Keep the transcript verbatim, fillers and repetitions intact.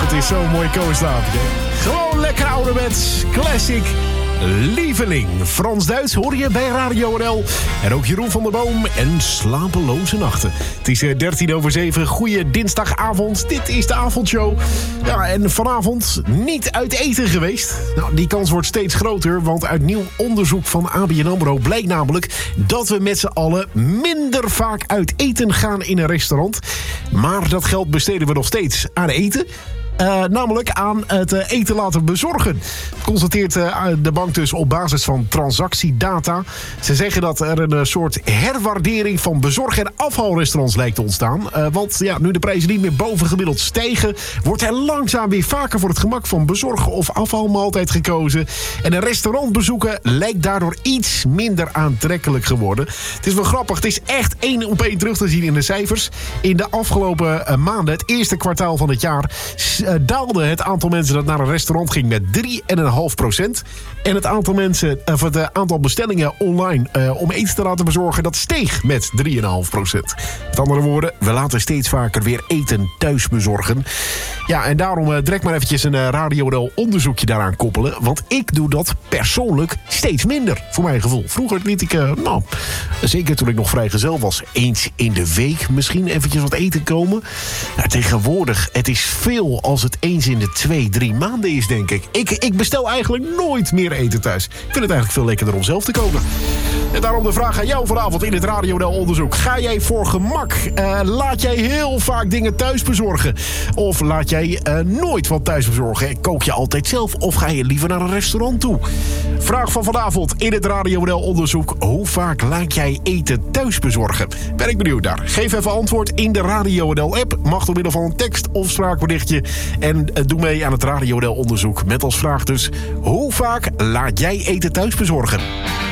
Het is zo'n mooi koosstapje. Gewoon lekker ouderwets, classic, lieveling. Frans-Duits hoor je bij Radio N L. En ook Jeroen van der Boom en Slapeloze Nachten. Het is dertien over zeven, goeie dinsdagavond. Dit is de avondshow. Ja, en vanavond niet uit eten geweest. Nou, die kans wordt steeds groter, want uit nieuw onderzoek van A B N AMRO blijkt namelijk dat we met z'n allen minder vaak uit eten gaan in een restaurant. Maar dat geld besteden we nog steeds aan eten. Uh, namelijk aan het uh, eten laten bezorgen. Constateert uh, de bank dus op basis van transactiedata. Ze zeggen dat er een uh, soort herwaardering van bezorg- en afhaalrestaurants lijkt te ontstaan. Uh, want ja, nu de prijzen niet meer bovengemiddeld stijgen, wordt er langzaam weer vaker voor het gemak van bezorgen of afhaalmaaltijd gekozen. En een restaurant bezoeken lijkt daardoor iets minder aantrekkelijk geworden. Het is wel grappig, het is echt één op één terug te zien in de cijfers. In de afgelopen uh, maanden, het eerste kwartaal van het jaar, Uh, daalde het aantal mensen dat naar een restaurant ging met drie komma vijf procent. En het aantal mensen, of het uh, aantal bestellingen online uh, om eten te laten bezorgen, dat steeg met drie komma vijf procent. Met andere woorden, we laten steeds vaker weer eten thuis bezorgen. Ja, en daarom uh, direct maar eventjes een uh, Radio N L onderzoekje daaraan koppelen. Want ik doe dat persoonlijk steeds minder, voor mijn gevoel. Vroeger liet ik, uh, nou, zeker toen ik nog vrijgezel was, eens in de week misschien eventjes wat eten komen. Nou, tegenwoordig, het is veel als het eens in de twee, drie maanden is, denk ik. ik. Ik bestel eigenlijk nooit meer eten thuis. Ik vind het eigenlijk veel lekkerder om zelf te koken. En daarom de vraag aan jou vanavond in het Radio N L onderzoek. Ga jij voor gemak? Uh, laat jij heel vaak dingen thuis bezorgen? Of laat jij uh, nooit wat thuis bezorgen? Kook je altijd zelf? Of ga je liever naar een restaurant toe? Vraag van vanavond in het Radio N L onderzoek. Hoe vaak laat jij eten thuis bezorgen? Ben ik benieuwd naar. Geef even antwoord in de Radio N L app. Mag door middel van een tekst of spraakberichtje. En uh, doe mee aan het Radio N L onderzoek. Met als vraag dus: hoe vaak laat jij eten thuis bezorgen?